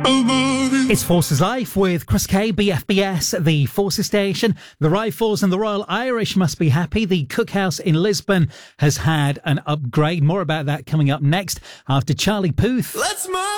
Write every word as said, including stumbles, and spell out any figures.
It's Forces Life with Chris Kay, B F B S, the Forces Station. The Rifles and the Royal Irish must be happy. The Cookhouse in Lisbon has had an upgrade. More about that coming up next after Charlie Puth. Let's move!